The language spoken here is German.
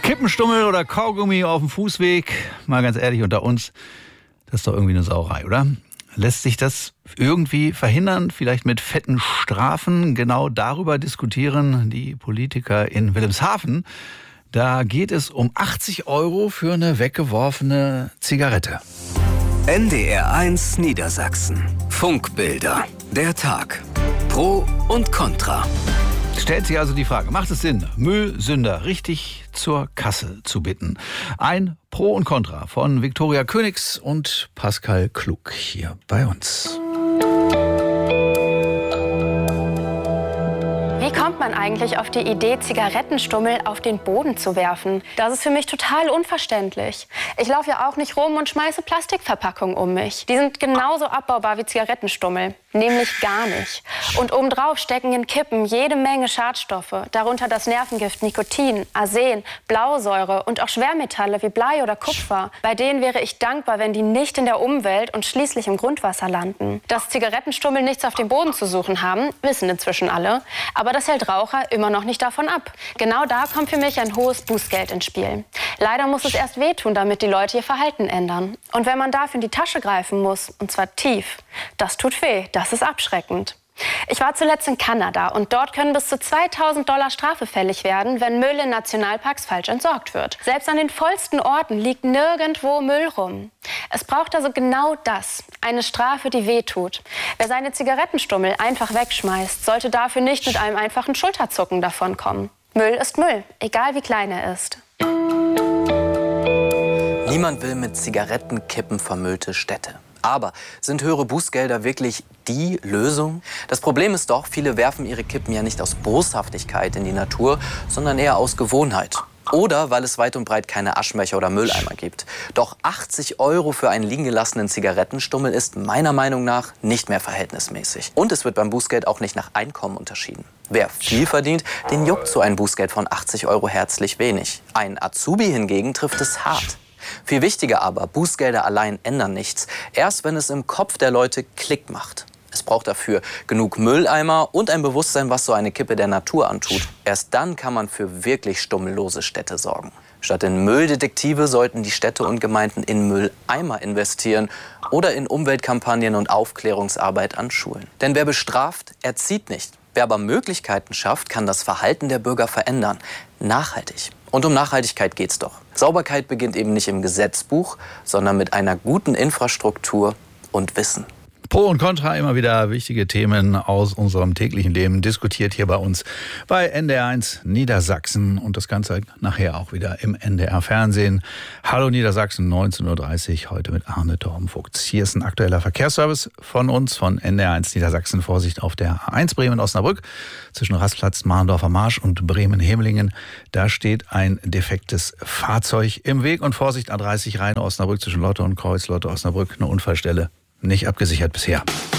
Kippenstummel oder Kaugummi auf dem Fußweg, mal ganz ehrlich unter uns, das ist doch irgendwie eine Sauerei, oder? Lässt sich das irgendwie verhindern, vielleicht mit fetten Strafen? Genau darüber diskutieren die Politiker in Wilhelmshaven. Da geht es um 80 € für eine weggeworfene Zigarette. NDR1 Niedersachsen. Funkbilder. Der Tag. Pro und Contra. Stellt sich also die Frage, macht es Sinn, Müllsünder richtig zur Kasse zu bitten? Ein Pro und Contra von Viktoria Königs und Pascal Klug hier bei uns. Wie kommt man eigentlich auf die Idee, Zigarettenstummel auf den Boden zu werfen? Das ist für mich total unverständlich. Ich laufe ja auch nicht rum und schmeiße Plastikverpackungen um mich. Die sind genauso abbaubar wie Zigarettenstummel. Nämlich gar nicht. Und obendrauf stecken in Kippen jede Menge Schadstoffe, darunter das Nervengift Nikotin, Arsen, Blausäure und auch Schwermetalle wie Blei oder Kupfer. Bei denen wäre ich dankbar, wenn die nicht in der Umwelt und schließlich im Grundwasser landen. Dass Zigarettenstummel nichts auf dem Boden zu suchen haben, wissen inzwischen alle. Aber das hält Raucher immer noch nicht davon ab. Genau da kommt für mich ein hohes Bußgeld ins Spiel. Leider muss es erst wehtun, damit die Leute ihr Verhalten ändern. Und wenn man dafür in die Tasche greifen muss, und zwar tief, das tut weh. Das ist abschreckend. Ich war zuletzt in Kanada und dort können bis zu $2.000 Strafe fällig werden, wenn Müll in Nationalparks falsch entsorgt wird. Selbst an den vollsten Orten liegt nirgendwo Müll rum. Es braucht also genau das, eine Strafe, die wehtut. Wer seine Zigarettenstummel einfach wegschmeißt, sollte dafür nicht mit einem einfachen Schulterzucken davonkommen. Müll ist Müll, egal wie klein er ist. Niemand will mit Zigarettenkippen vermüllte Städte. Aber sind höhere Bußgelder wirklich die Lösung? Das Problem ist doch, viele werfen ihre Kippen ja nicht aus Boshaftigkeit in die Natur, sondern eher aus Gewohnheit. Oder weil es weit und breit keine Aschenbecher oder Mülleimer gibt. Doch 80 € für einen liegen gelassenen Zigarettenstummel ist meiner Meinung nach nicht mehr verhältnismäßig. Und es wird beim Bußgeld auch nicht nach Einkommen unterschieden. Wer viel verdient, den juckt so ein Bußgeld von 80 € herzlich wenig. Ein Azubi hingegen trifft es hart. Viel wichtiger aber, Bußgelder allein ändern nichts. Erst wenn es im Kopf der Leute Klick macht. Es braucht dafür genug Mülleimer und ein Bewusstsein, was so eine Kippe der Natur antut. Erst dann kann man für wirklich stummellose Städte sorgen. Statt in Mülldetektive sollten die Städte und Gemeinden in Mülleimer investieren oder in Umweltkampagnen und Aufklärungsarbeit an Schulen. Denn wer bestraft, erzieht nicht. Wer aber Möglichkeiten schafft, kann das Verhalten der Bürger verändern. Nachhaltig. Und um Nachhaltigkeit geht's doch. Sauberkeit beginnt eben nicht im Gesetzbuch, sondern mit einer guten Infrastruktur und Wissen. Pro und Contra, immer wieder wichtige Themen aus unserem täglichen Leben, diskutiert hier bei uns bei NDR1 Niedersachsen und das Ganze nachher auch wieder im NDR-Fernsehen. Hallo Niedersachsen, 19:30 Uhr, heute mit Arne Torbenvogts. Hier ist ein aktueller Verkehrsservice von uns, von NDR1 Niedersachsen. Vorsicht auf der A1 Bremen-Osnabrück zwischen Rastplatz Mahndorfer Marsch und Bremen-Hemelingen. Da steht ein defektes Fahrzeug im Weg und Vorsicht A30 Rheine-Osnabrück zwischen Lotte und Kreuz, Lotte-Osnabrück, eine Unfallstelle. Nicht abgesichert bisher.